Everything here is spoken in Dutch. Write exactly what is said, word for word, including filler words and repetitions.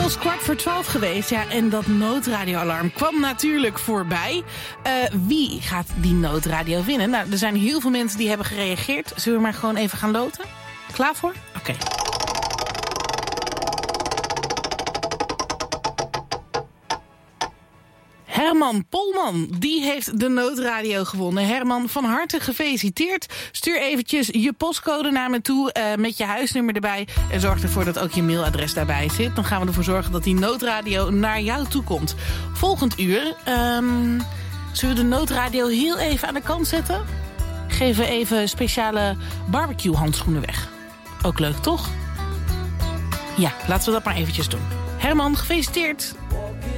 inmiddels kwart voor twaalf geweest. Ja, en dat noodradioalarm kwam natuurlijk voorbij. Uh, wie gaat die noodradio winnen? Nou, er zijn heel veel mensen die hebben gereageerd. Zullen we maar gewoon even gaan loten? Klaar voor? Oké. Okay. Herman Polman, die heeft de noodradio gewonnen. Herman, van harte gefeliciteerd. Stuur eventjes je postcode naar me toe uh, met je huisnummer erbij. En zorg ervoor dat ook je mailadres daarbij zit. Dan gaan we ervoor zorgen dat die noodradio naar jou toe komt. Volgend uur, um, zullen we de noodradio heel even aan de kant zetten? Geven we even speciale barbecue handschoenen weg. Ook leuk, toch? Ja, laten we dat maar eventjes doen. Herman, gefeliciteerd.